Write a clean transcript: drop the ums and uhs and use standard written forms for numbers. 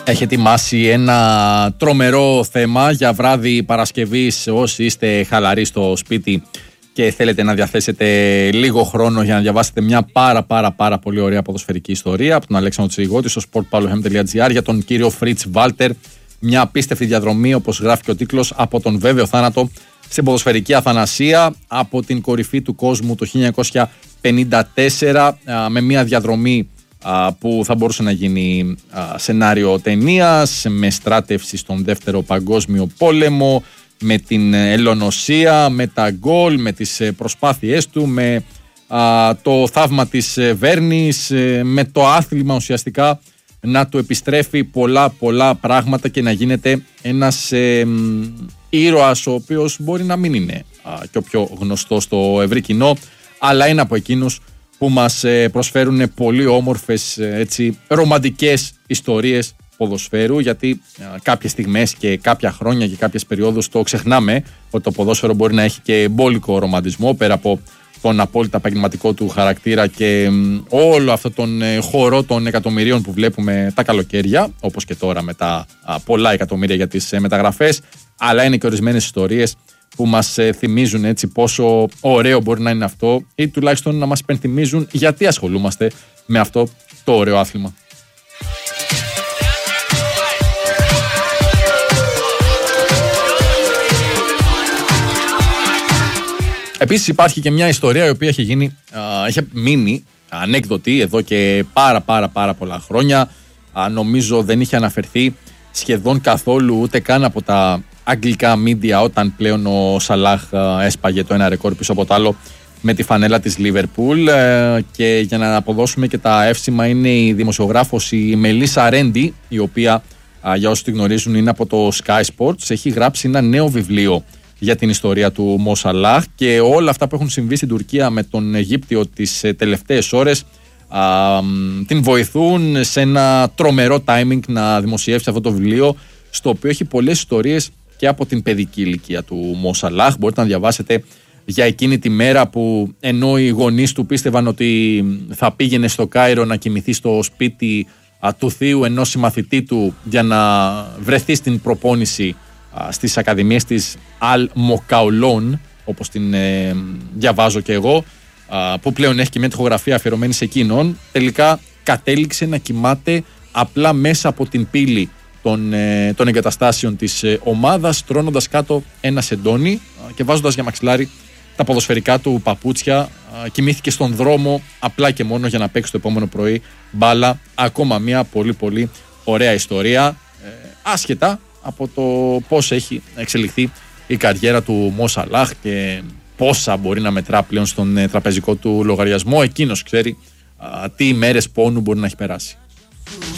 έχει ετοιμάσει ένα τρομερό θέμα για βράδυ Παρασκευής. Όσοι είστε χαλαροί στο σπίτι και θέλετε να διαθέσετε λίγο χρόνο για να διαβάσετε μια πάρα πολύ ωραία ποδοσφαιρική ιστορία από τον Αλέξανδρο Τσιγώτη στο sportpavlofm.gr για τον κύριο Φρίτς Βάλτερ. Μια απίστευτη διαδρομή, όπως γράφει και ο τίτλος, από τον βέβαιο θάνατο στην ποδοσφαιρική αθανασία, από την κορυφή του κόσμου το 1954, με μια διαδρομή που θα μπορούσε να γίνει σενάριο ταινίας, με στράτευση στον Δεύτερο Παγκόσμιο Πόλεμο, με την ελονοσία, με τα γκολ, με τις προσπάθειές του, με το θαύμα της Βέρνης, με το άθλημα ουσιαστικά να του επιστρέφει πολλά πράγματα και να γίνεται ένας ήρωας ο οποίος μπορεί να μην είναι και ο πιο γνωστός στο ευρύ κοινό, αλλά είναι από εκείνους που μας προσφέρουν πολύ όμορφες, έτσι, ρομαντικές ιστορίες ποδοσφαίρου, γιατί κάποιες στιγμές και κάποια χρόνια και κάποιες περιόδους το ξεχνάμε ότι το ποδόσφαιρο μπορεί να έχει και μπόλικο ρομαντισμό πέρα από τον απόλυτα επαγγελματικό του χαρακτήρα και όλο αυτό τον χορό των εκατομμυρίων που βλέπουμε τα καλοκαίρια, όπως και τώρα με τα πολλά εκατομμύρια για τις μεταγραφές, αλλά είναι και ορισμένες ιστορίες που μας θυμίζουν έτσι πόσο ωραίο μπορεί να είναι αυτό, ή τουλάχιστον να μας υπενθυμίζουν γιατί ασχολούμαστε με αυτό το ωραίο άθλημα. Επίσης υπάρχει και μια ιστορία η οποία έχει μείνει ανέκδοτη εδώ και πάρα πολλά χρόνια. Νομίζω δεν είχε αναφερθεί σχεδόν καθόλου ούτε καν από τα αγγλικά media όταν πλέον ο Σαλάχ έσπαγε το ένα ρεκόρ πίσω από το άλλο με τη φανέλα της Λίβερπουλ, και για να αποδώσουμε και τα εύσημα είναι η δημοσιογράφος η Μελίσσα Ρέντι, η οποία για όσοι τη γνωρίζουν είναι από το Sky Sports, έχει γράψει ένα νέο βιβλίο για την ιστορία του Μο Σαλάχ και όλα αυτά που έχουν συμβεί στην Τουρκία με τον Αιγύπτιο τις τελευταίες ώρες την βοηθούν σε ένα τρομερό timing να δημοσιεύσει αυτό το βιβλίο, στο οποίο έχει πολλές ιστορίες και από την παιδική ηλικία του Μο Σαλάχ. Μπορείτε να διαβάσετε για εκείνη τη μέρα που ενώ οι γονείς του πίστευαν ότι θα πήγαινε στο Κάιρο να κοιμηθεί στο σπίτι του θείου ενός συμμαθητή του για να βρεθεί στην προπόνηση στις ακαδημίες της Αλ Μοκαουλών, όπως την διαβάζω και εγώ, που πλέον έχει και μια τοιχογραφία αφιερωμένη σε εκείνον, τελικά κατέληξε να κοιμάται απλά μέσα από την πύλη των εγκαταστάσεων της ομάδας, τρώνοντας κάτω ένα σεντόνι και βάζοντας για μαξιλάρι τα ποδοσφαιρικά του παπούτσια. Κοιμήθηκε στον δρόμο απλά και μόνο για να παίξει το επόμενο πρωί μπάλα. Ακόμα μια πολύ ωραία ιστορία, άσχετα από το πώς έχει εξελιχθεί η καριέρα του Μο Σαλάχ και πόσα μπορεί να μετρά πλέον στον τραπεζικό του λογαριασμό. Εκείνος ξέρει τι ημέρες πόνου μπορεί να έχει περάσει.